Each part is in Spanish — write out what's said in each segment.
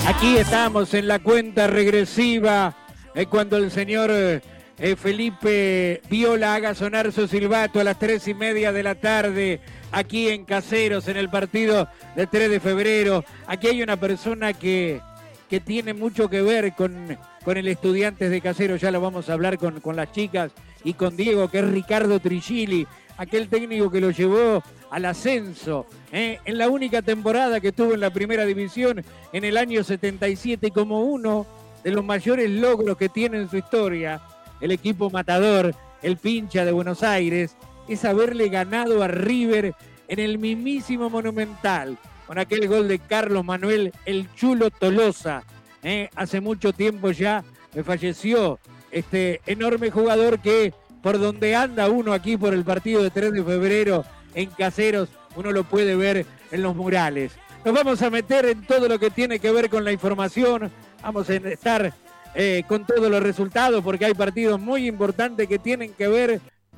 Aquí estamos en la cuenta regresiva cuando el señor Felipe Viola haga sonar su silbato a las 3:30 de la tarde aquí en Caseros, en el partido de 3 de febrero. Aquí hay una persona que tiene mucho que ver con el Estudiantes de Caseros. Ya lo vamos a hablar con las chicas y con Diego, que es Ricardo Trigili, aquel técnico que lo llevó al ascenso en la única temporada que tuvo en la primera división en el año 77, y como uno de los mayores logros que tiene en su historia el equipo matador, el Pincha de Buenos Aires, es haberle ganado a River en el mismísimo Monumental, con aquel gol de Carlos Manuel el Chulo Tolosa. Hace mucho tiempo ya falleció este enorme jugador que, por donde anda uno aquí por el partido de 3 de febrero en Caseros, uno lo puede ver en los murales. Nos vamos a meter en todo lo que tiene que ver con la información. Vamos a estar con todos los resultados, porque hay partidos muy importantes que tienen que ver.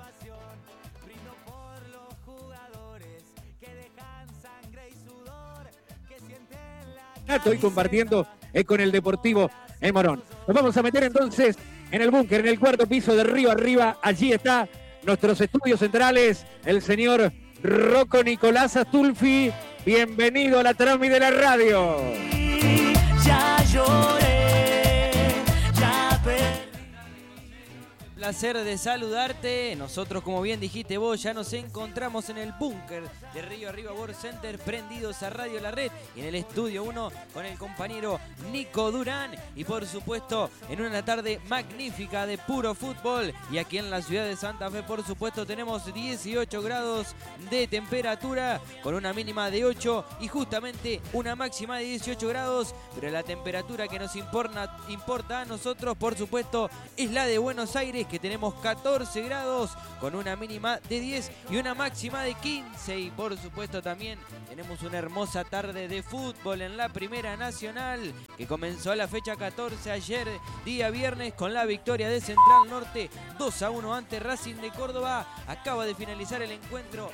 Estoy compartiendo con el Deportivo Morón. Nos vamos a meter entonces en el búnker, en el cuarto piso de Río Arriba. Allí está nuestros estudios centrales, el señor Rocco Nicolás Astulfi. Bienvenido a la Trami de la radio. Ya lloré, ya perdí. Placer de saludarte. Nosotros, como bien dijiste vos, ya nos encontramos en el búnker de Río Arriba World Center, prendidos a Radio La Red, y en el estudio 1 con el compañero Nico Durán, y por supuesto en una tarde magnífica de puro fútbol. Y aquí en la ciudad de Santa Fe, por supuesto, tenemos 18 grados de temperatura, con una mínima de 8 y justamente una máxima de 18 grados, pero la temperatura que nos importa a nosotros, por supuesto, es la de Buenos Aires, que tenemos 14 grados con una mínima de 10 y una máxima de 15. Y por supuesto también tenemos una hermosa tarde de fútbol en la Primera Nacional, que comenzó la fecha 14 ayer, día viernes, con la victoria de Central Norte 2-1 ante Racing de Córdoba. Acaba de finalizar el encuentro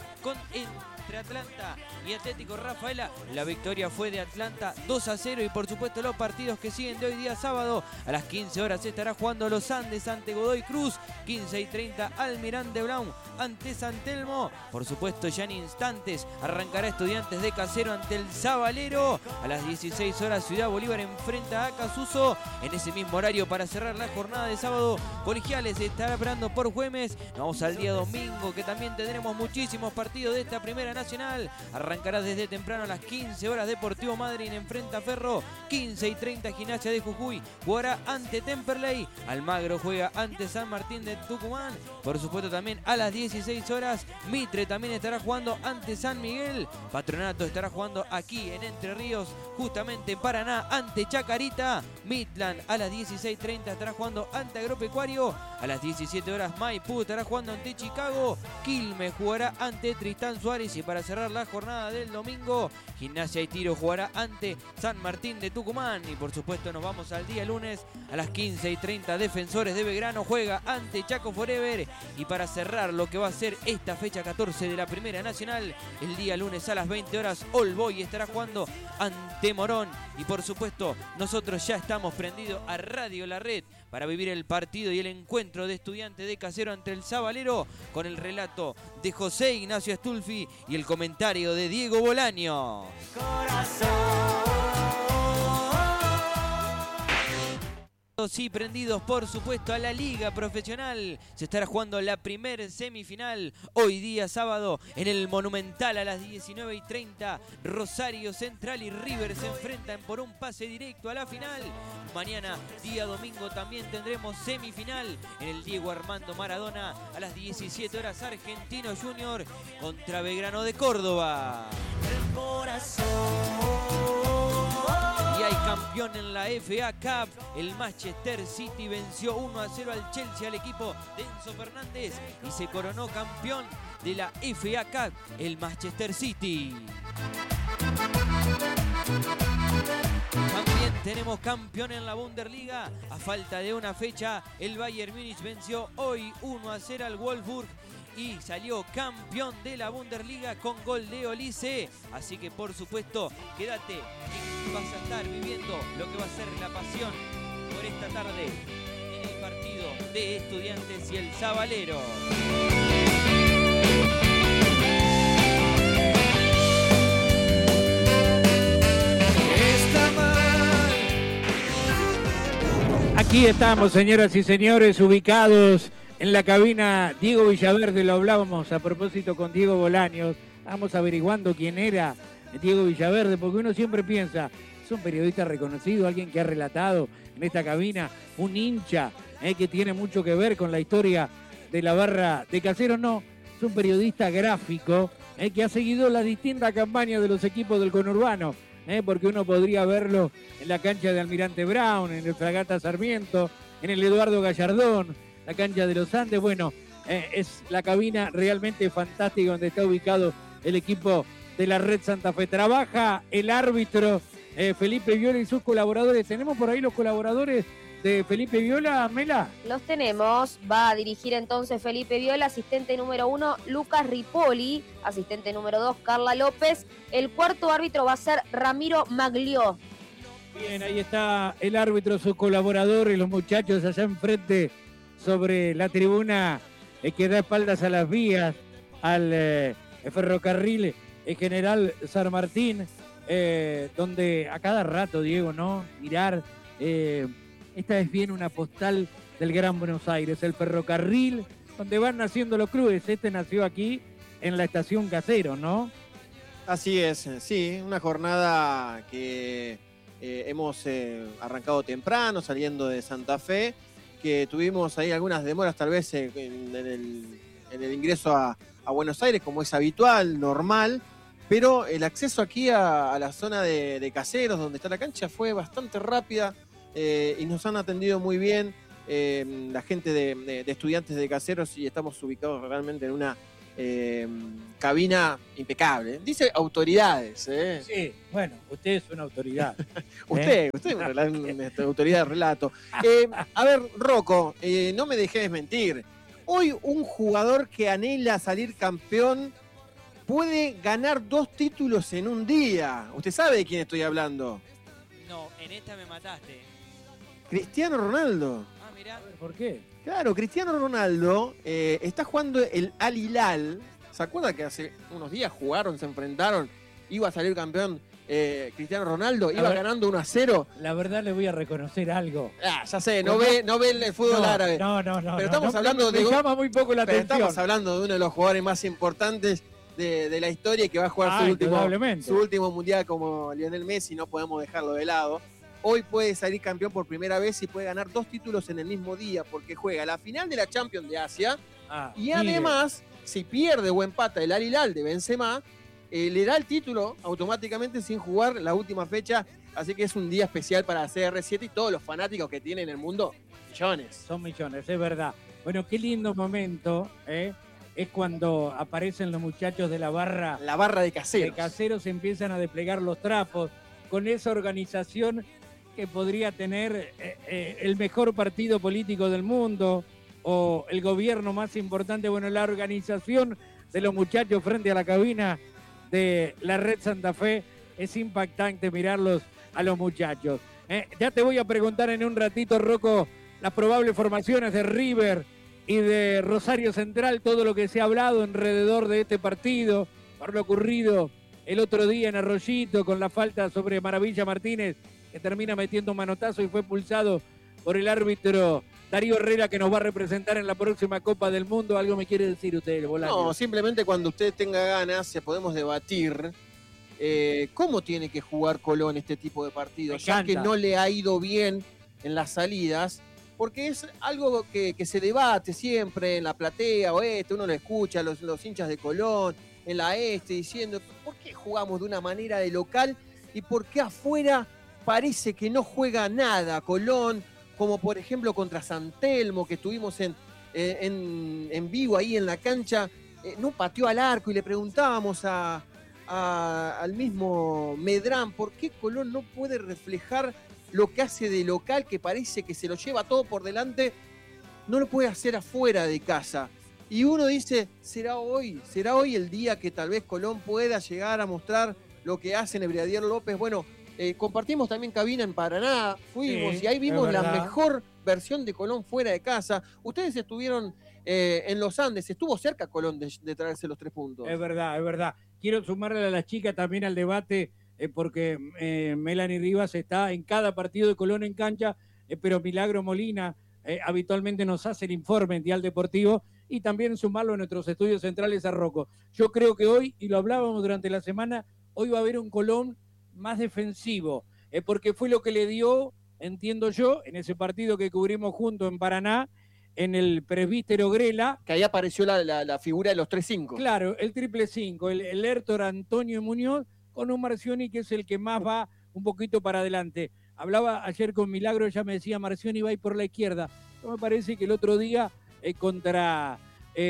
entre Atlanta y Atlético Rafaela. La victoria fue de Atlanta 2-0, y por supuesto los partidos que siguen de hoy día sábado a las 15 horas se estará jugando Los Andes ante Godoy Cruz, 15:30 Almirante Brown ante San Telmo. Por supuesto, ya en instantes arrancará Estudiantes de Casero ante el Sabalero. A las 16 horas Ciudad Bolívar enfrenta a Acasuso. En ese mismo horario, para cerrar la jornada de sábado, Colegiales se estará esperando por Güemes. Nos vamos al día domingo, que también tendremos muchísimos partidos de esta Primera Nacional. Arrancará desde temprano a las 15 horas Deportivo Madryn enfrenta a Ferro. 15:30 Gimnasia de Jujuy jugará ante Temperley. Almagro juega ante San Martín de Tucumán. Por supuesto también a las 16 horas Mitre también estará jugando ante San Miguel. Patronato estará jugando aquí en Entre Ríos, justamente en Paraná, ante Chacarita. Midland a las 16:30 estará jugando ante Agropecuario. A las 17 horas Maipú estará jugando ante Chicago. Quilmes jugará ante Tristán Suárez. Y para cerrar la jornada del domingo, Gimnasia y Tiro jugará ante San Martín de Tucumán. Y por supuesto nos vamos al día lunes a las 15:30 Defensores de Belgrano juega ante Chaco Forever. Y para cerrar lo que va a ser esta fecha 14 de la Primera Nacional, el día lunes a las 20 horas All Boy estará jugando ante Morón. Y por supuesto nosotros ya estamos prendidos a Radio La Red para vivir el partido y el encuentro de Estudiantes de Casero ante el Sabalero, con el relato de José Ignacio Astulfi y el comentario de Diego Bolaño. Sí, prendidos por supuesto a la Liga Profesional. Se estará jugando la primer semifinal hoy día sábado en el Monumental a las 19:30. Rosario Central y River se enfrentan por un pase directo a la final. Mañana, día domingo, también tendremos semifinal en el Diego Armando Maradona a las 17 horas. Argentino Junior contra Belgrano de Córdoba. El corazón. Y hay campeón en la FA Cup. El Manchester City venció 1-0 al Chelsea, al equipo de Enzo Fernández, y se coronó campeón de la FA Cup, el Manchester City. También tenemos campeón en la Bundesliga. A falta de una fecha, el Bayern Múnich venció hoy 1-0 al Wolfsburg. y salió campeón de la Bundesliga con gol de Olise. Así que por supuesto, quédate y vas a estar viviendo lo que va a ser la pasión por esta tarde en el partido de Estudiantes y el Sabalero. Aquí estamos, señoras y señores, ubicados en la cabina Diego Villaverde. Lo hablábamos a propósito con Diego Bolaños. Vamos averiguando quién era Diego Villaverde, porque uno siempre piensa, es un periodista reconocido, alguien que ha relatado en esta cabina, un hincha que tiene mucho que ver con la historia de la barra de Caseros. No, es un periodista gráfico que ha seguido las distintas campañas de los equipos del conurbano. Porque uno podría verlo en la cancha de Almirante Brown, en el Fragata Sarmiento, en el Eduardo Gallardón, la cancha de los Andes. Bueno, es la cabina realmente fantástica donde está ubicado el equipo de la Red Santa Fe. Trabaja el árbitro Felipe Viola y sus colaboradores. ¿Tenemos por ahí los colaboradores de Felipe Viola, Mela? Los tenemos. Va a dirigir entonces Felipe Viola, asistente número 1, Lucas Ripoli, asistente número 2, Carla López. El cuarto árbitro va a ser Ramiro Maglió. Bien, ahí está el árbitro, sus colaboradores, los muchachos allá enfrente sobre la tribuna que da espaldas a las vías, al ferrocarril General San Martín, donde a cada rato, Diego, ¿no? Mirar... esta es bien una postal del Gran Buenos Aires, el ferrocarril donde van naciendo los clubes. Este nació aquí en la estación Caseros, ¿no? Así es, sí, una jornada que hemos arrancado temprano, saliendo de Santa Fe, que tuvimos ahí algunas demoras tal vez en el ingreso a Buenos Aires, como es habitual, normal, pero el acceso aquí a la zona de Caseros, donde está la cancha, fue bastante rápida. Y nos han atendido muy bien la gente de Estudiantes de Caseros, y estamos ubicados realmente en una cabina impecable. Dice autoridades. Sí, bueno, usted es una autoridad. Usted es una autoridad de relato. A ver, Rocco, no me dejes mentir. Hoy un jugador que anhela salir campeón puede ganar 2 títulos en un día. ¿Usted sabe de quién estoy hablando? No, en esta me mataste. Cristiano Ronaldo. Ah, mirá. ¿Por qué? Claro, Cristiano Ronaldo está jugando el Al Hilal. ¿Se acuerda que hace unos días jugaron, se enfrentaron? Iba a salir campeón Cristiano Ronaldo, iba ganando 1-0. La verdad le voy a reconocer algo. Ah, ya sé, no ve el fútbol árabe. No. Pero estamos hablando me llama muy poco la atención. Estamos hablando de uno de los jugadores más importantes de la historia, y que va a jugar su último mundial como Lionel Messi. No podemos dejarlo de lado. Hoy puede salir campeón por primera vez y puede ganar 2 títulos en el mismo día, porque juega la final de la Champions de Asia. Y además, si pierde o empata el Al Hilal de Benzema, le da el título automáticamente sin jugar la última fecha. Así que es un día especial para CR7 y todos los fanáticos que tiene en el mundo, millones. Son millones, es verdad. Bueno, qué lindo momento, es cuando aparecen los muchachos de la barra de Caseros. De Caseros empiezan a desplegar los trapos con esa organización que podría tener el mejor partido político del mundo o el gobierno más importante. Bueno, la organización de los muchachos frente a la cabina de la Red Santa Fe es impactante mirarlos a los muchachos. Ya te voy a preguntar en un ratito, Rocco, las probables formaciones de River y de Rosario Central, todo lo que se ha hablado alrededor de este partido, por lo ocurrido el otro día en Arroyito con la falta sobre Maravilla Martínez, que termina metiendo un manotazo y fue expulsado por el árbitro Darío Herrera, que nos va a representar en la próxima Copa del Mundo. ¿Algo me quiere decir usted, Bolaños? No, simplemente cuando usted tenga ganas podemos debatir cómo tiene que jugar Colón este tipo de partidos, ya que no le ha ido bien en las salidas, porque es algo que se debate siempre en la platea oeste, uno lo escucha, los hinchas de Colón, en la este, diciendo, ¿por qué jugamos de una manera de local y por qué afuera parece que no juega nada Colón? Como por ejemplo contra San Telmo, que estuvimos en vivo ahí en la cancha, no pateó al arco, y le preguntábamos al mismo Medrán, ¿por qué Colón no puede reflejar lo que hace de local, que parece que se lo lleva todo por delante? No lo puede hacer afuera de casa. Y uno dice, ¿será hoy el día que tal vez Colón pueda llegar a mostrar lo que hace Nebradier López? Bueno, compartimos también cabina en Paraná, fuimos y ahí vimos la mejor versión de Colón fuera de casa. Ustedes estuvieron en los Andes, estuvo cerca Colón de traerse los 3 puntos. Es verdad. Quiero sumarle a las chicas también al debate, porque Melanie Rivas está en cada partido de Colón en cancha, pero Milagro Molina habitualmente nos hace el informe en Dial Deportivo, y también sumarlo a nuestros estudios centrales a Rocco. Yo creo que hoy, y lo hablábamos durante la semana, hoy va a haber un Colón más defensivo, porque fue lo que le dio, entiendo yo, en ese partido que cubrimos juntos en Paraná, en el presbítero Grela. Que ahí apareció la figura de los 3-5. Claro, el triple 5, el Hértor Antonio Muñoz, con un Marcioni que es el que más va un poquito para adelante. Hablaba ayer con Milagro, ella me decía, Marcioni va a ir por la izquierda. Yo me parece que el otro día contra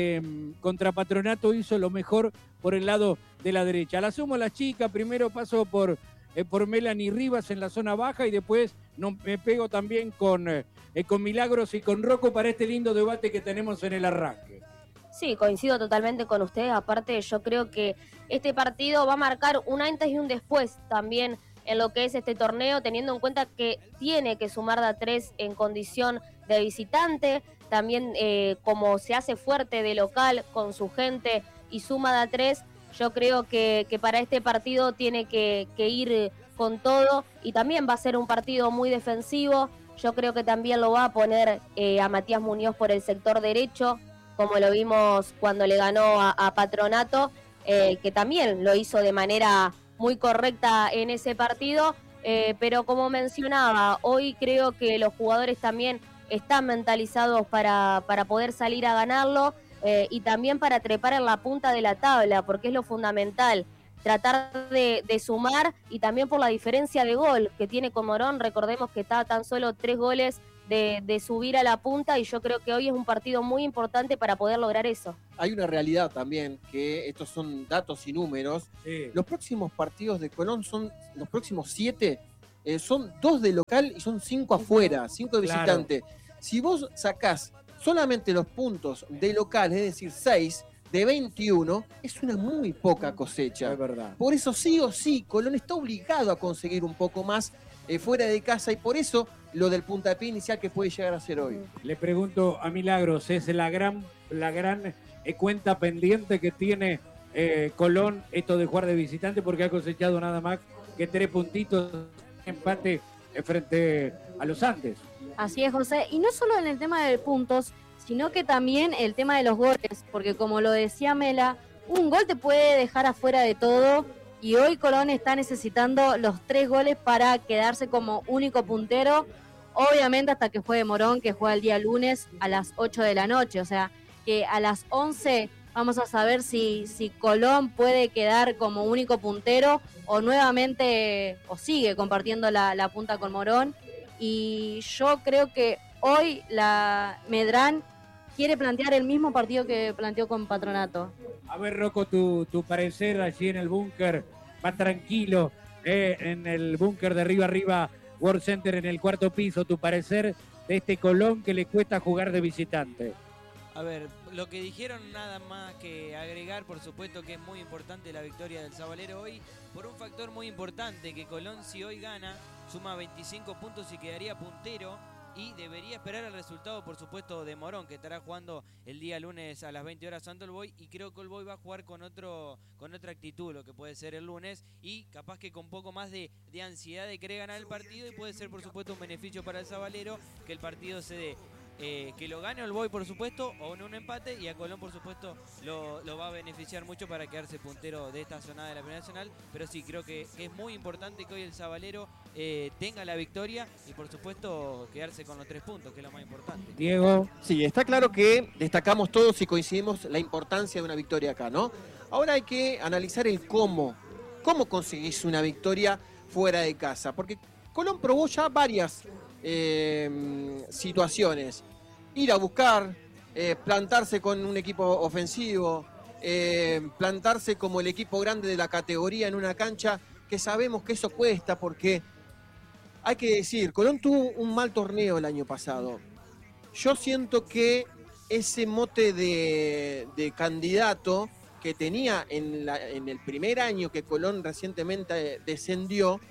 Patronato hizo lo mejor por el lado de la derecha. La sumo a la chica, primero paso por Melanie Rivas en la zona baja y después me pego también con Milagros y con Rocco para este lindo debate que tenemos en el arranque. Sí, coincido totalmente con ustedes. Aparte, yo creo que este partido va a marcar un antes y un después también en lo que es este torneo, teniendo en cuenta que tiene que sumar de a 3 en condición de visitante, también como se hace fuerte de local con su gente y suma de a 3, yo creo que para este partido tiene que ir con todo, y también va a ser un partido muy defensivo. Yo creo que también lo va a poner a Matías Muñoz por el sector derecho, como lo vimos cuando le ganó a Patronato, que también lo hizo de manera muy correcta en ese partido, pero como mencionaba, hoy creo que los jugadores también están mentalizados para poder salir a ganarlo, y también para trepar en la punta de la tabla, porque es lo fundamental, tratar de sumar, y también por la diferencia de gol que tiene con Morón. Recordemos que está a tan solo 3 goles de subir a la punta, y yo creo que hoy es un partido muy importante para poder lograr eso. Hay una realidad también, que estos son datos y números. Sí. Los próximos partidos de Colón son, los próximos 7, son 2 de local y son 5 afuera, 5 de visitante. Claro. Si vos sacás solamente los puntos de local, es decir, 6 de 21, es una muy poca cosecha. Es verdad. Por eso sí o sí, Colón está obligado a conseguir un poco más fuera de casa, y por eso lo del puntapié inicial que puede llegar a ser hoy. Le pregunto a Milagros, ¿es la gran cuenta pendiente que tiene Colón esto de jugar de visitante, porque ha cosechado nada más que 3 puntitos empate frente a los Andes? Así es, José, y no solo en el tema de puntos, sino que también el tema de los goles, porque como lo decía Mela, un gol te puede dejar afuera de todo, y hoy Colón está necesitando los 3 goles para quedarse como único puntero, obviamente hasta que juegue Morón, que juega el día lunes a las 8 de la noche, o sea que a las 11 vamos a saber si Colón puede quedar como único puntero o nuevamente o sigue compartiendo la punta con Morón. Y yo creo que hoy la Medrán quiere plantear el mismo partido que planteó con Patronato. A ver, Rocco, tu parecer allí en el búnker, más tranquilo, en el búnker de arriba, World Center en el 4º piso, tu parecer de este Colón que le cuesta jugar de visitante. A ver, lo que dijeron nada más que agregar, por supuesto que es muy importante la victoria del Sabalero hoy, por un factor muy importante, que Colón si hoy gana, suma 25 puntos y quedaría puntero, y debería esperar el resultado, por supuesto, de Morón, que estará jugando el día lunes a las 20 horas ante el Boy, y creo que el Boy va a jugar con otra actitud, lo que puede ser el lunes, y capaz que con un poco más de ansiedad de querer ganar el partido, y puede ser, por supuesto, un beneficio para el Sabalero que el partido se dé. Que lo gane el Boy, por supuesto, o en un empate, y a Colón, por supuesto, lo va a beneficiar mucho para quedarse puntero de esta zona de la Primera Nacional. Pero sí, creo que es muy importante que hoy el Sabalero tenga la victoria y, por supuesto, quedarse con los 3 puntos, que es lo más importante. Diego. Sí, está claro que destacamos todos y coincidimos la importancia de una victoria acá, ¿no? Ahora hay que analizar el cómo. ¿Cómo conseguís una victoria fuera de casa? Porque Colón probó ya varias situaciones. Ir a buscar, plantarse con un equipo ofensivo, plantarse como el equipo grande de la categoría en una cancha, que sabemos que eso cuesta, porque hay que decir, Colón tuvo un mal torneo el año pasado. Yo siento que ese mote de candidato que tenía en el primer año que Colón recientemente descendió,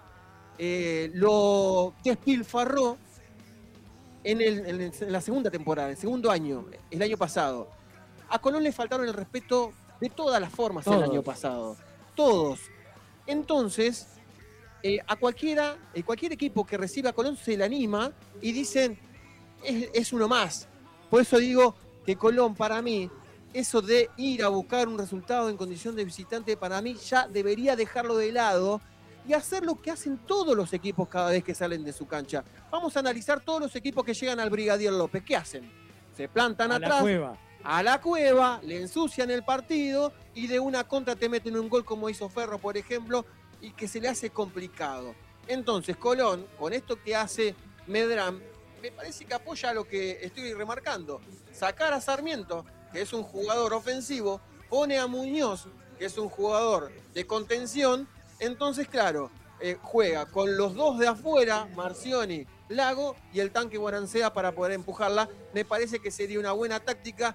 lo despilfarró en la segunda temporada, el segundo año, el año pasado. A Colón le faltaron el respeto de todas las formas el año pasado. Todos. Entonces, a cualquier equipo que reciba a Colón se le anima y dicen, es uno más. Por eso digo que Colón, para mí, eso de ir a buscar un resultado en condición de visitante, para mí ya debería dejarlo de lado y hacer lo que hacen todos los equipos cada vez que salen de su cancha. Vamos a analizar todos los equipos que llegan al Brigadier López. ¿Qué hacen? Se plantan atrás, a la cueva, le ensucian el partido y de una contra te meten un gol como hizo Ferro, por ejemplo, y que se le hace complicado. Entonces, Colón, con esto que hace Medrán, me parece que apoya lo que estoy remarcando. Sacar a Sarmiento, que es un jugador ofensivo, pone a Muñoz, que es un jugador de contención. Entonces, claro, juega con los dos de afuera, Marcioni, Lago, y el tanque Guarancea para poder empujarla. Me parece que sería una buena táctica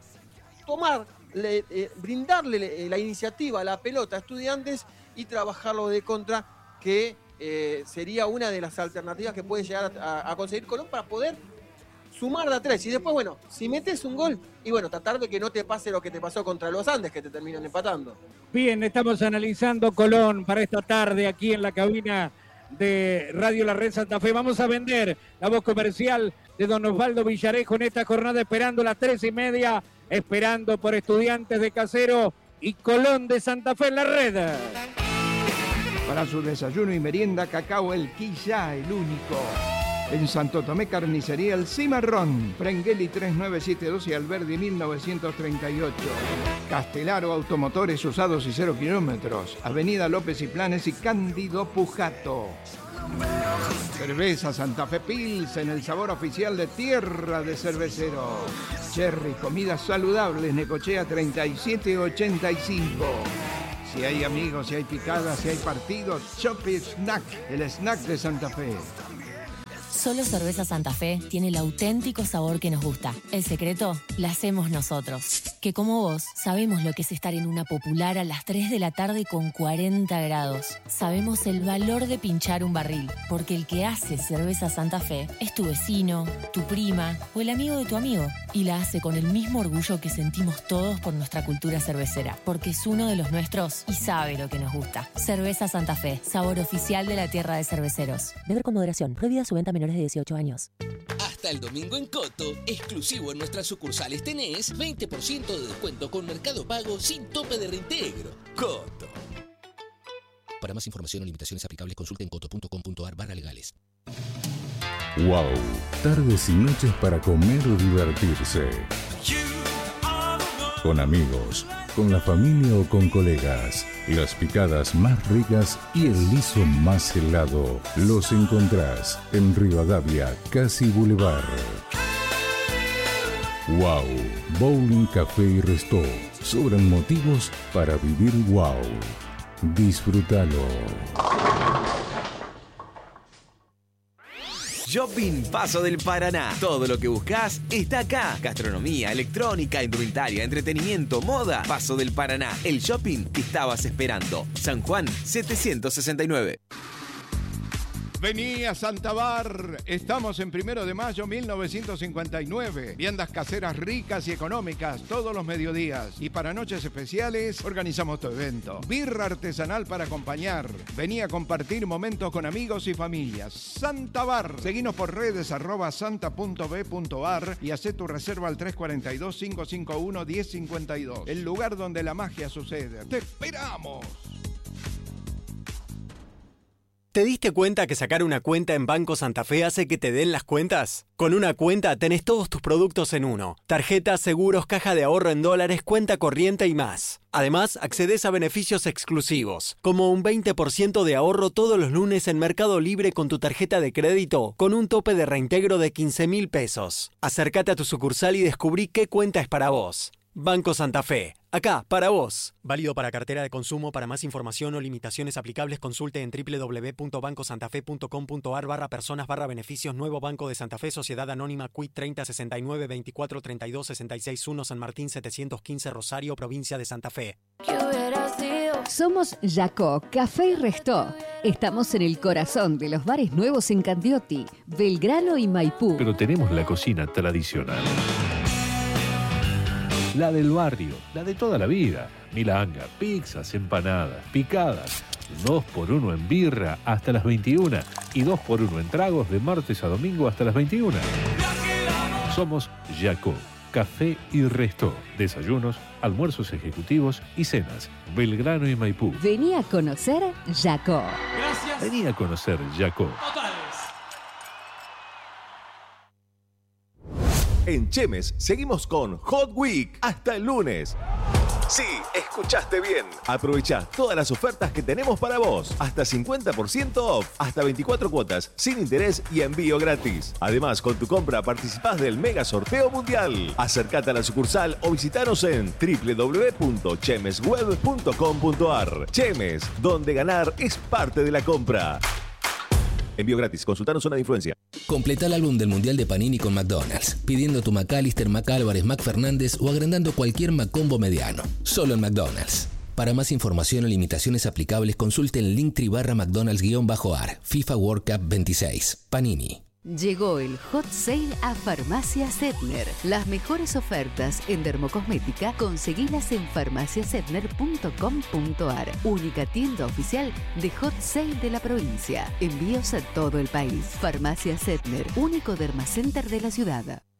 brindarle la iniciativa, la pelota a Estudiantes y trabajarlo de contra, que sería una de las alternativas que puede llegar a conseguir Colón para poder sumar de a 3. Y después, bueno, si metes un gol, y bueno, tratar de que no te pase lo que te pasó contra los Andes, que te terminan empatando. Bien, estamos analizando Colón para esta tarde aquí en la cabina de Radio La Red Santa Fe. Vamos a vender la voz comercial de don Osvaldo Villarejo en esta jornada, esperando las 3:30, esperando por Estudiantes de Casero y Colón de Santa Fe en la red. Para su desayuno y merienda, cacao El Quilla, el único. En Santo Tomé, carnicería El Cimarrón, Prengueli 3972 y Alberdi 1938. Castelaro, automotores usados y 0 kilómetros. Avenida López y Planes y Cándido Pujato. Cerveza Santa Fe Pilsen, el sabor oficial de Tierra de Cerveceros. Cherry, comidas saludables, Necochea 3785. Si hay amigos, si hay picadas, si hay partidos, Chopi Snack, el snack de Santa Fe. Solo Cerveza Santa Fe tiene el auténtico sabor que nos gusta. El secreto la hacemos nosotros. Que como vos, sabemos lo que es estar en una popular a las 3 de la tarde con 40 grados. Sabemos el valor de pinchar un barril, porque el que hace Cerveza Santa Fe es tu vecino, tu prima o el amigo de tu amigo. Y la hace con el mismo orgullo que sentimos todos por nuestra cultura cervecera, porque es uno de los nuestros y sabe lo que nos gusta. Cerveza Santa Fe, sabor oficial de la Tierra de Cerveceros. Beber con moderación. Prohibida su venta a menores de 18 años. Hasta el domingo en Coto, exclusivo en nuestras sucursales tenés 20% de descuento con Mercado Pago sin tope de reintegro. Coto. Para más información o limitaciones aplicables, consulten coto.com.ar/legales. Wow, tardes y noches para comer o divertirse. Con amigos, con la familia o con colegas. Las picadas más ricas y el guiso más helado los encontrás en Rivadavia, Casi Boulevard. Wow, Bowling Café y Resto. Sobran motivos para vivir wow. Disfrútalo. Shopping Paso del Paraná. Todo lo que buscas está acá. Gastronomía, electrónica, indumentaria, entretenimiento, moda. Paso del Paraná. El shopping que estabas esperando. San Juan 769. Vení a Santa Bar. Estamos en 1 de mayo 1959. Viandas caseras ricas y económicas todos los mediodías. Y para noches especiales organizamos tu evento. Birra artesanal para acompañar. Vení a compartir momentos con amigos y familias. Santa Bar. Seguinos por redes @santa.b.ar y hacé tu reserva al 342-551-1052. El lugar donde la magia sucede. ¡Te esperamos! ¿Te diste cuenta que sacar una cuenta en Banco Santa Fe hace que te den las cuentas? Con una cuenta tenés todos tus productos en uno. Tarjetas, seguros, caja de ahorro en dólares, cuenta corriente y más. Además, accedes a beneficios exclusivos, como un 20% de ahorro todos los lunes en Mercado Libre con tu tarjeta de crédito, con un tope de reintegro de 15.000 pesos. Acércate a tu sucursal y descubrí qué cuenta es para vos. Banco Santa Fe, acá, para vos. Válido para cartera de consumo. Para más información o limitaciones aplicables, consulte en www.bancosantafe.com.ar/personas/beneficios. Nuevo Banco de Santa Fe, Sociedad Anónima, Quit 30 69 24 32 66 1, San Martín 715, Rosario, provincia de Santa Fe. Somos Jacó, Café y Restó. Estamos en el corazón de los bares nuevos en Candioti, Belgrano y Maipú. Pero tenemos la cocina tradicional. La del barrio, la de toda la vida. Milanga, pizzas, empanadas, picadas. 2x1 en birra hasta las 21 y 2x1 en tragos de martes a domingo hasta las 21. Somos Jacó, Café y Restó. Desayunos, almuerzos ejecutivos y cenas. Belgrano y Maipú. Vení a conocer Jacó. Gracias. Vení a conocer Jacó. En Chemes seguimos con Hot Week hasta el lunes. Sí, escuchaste bien. Aprovecha todas las ofertas que tenemos para vos. Hasta 50% off, hasta 24 cuotas, sin interés y envío gratis. Además, con tu compra participás del mega sorteo mundial. Acércate a la sucursal o visitanos en www.chemesweb.com.ar. Chemes, donde ganar es parte de la compra. Envío gratis. Consultanos zona de influencia. Completa el álbum del Mundial de Panini con McDonald's, pidiendo tu McAllister, McAlvarez, McFernández o agrandando cualquier McCombo mediano. Solo en McDonald's. Para más información o limitaciones aplicables, consulte el Linktree/McDonald's-AR. FIFA World Cup 26. Panini. Llegó el Hot Sale a Farmacia Setner. Las mejores ofertas en dermocosmética conseguilas en farmaciasetner.com.ar. Única tienda oficial de Hot Sale de la provincia. Envíos a todo el país. Farmacia Setner, único dermacenter de la ciudad.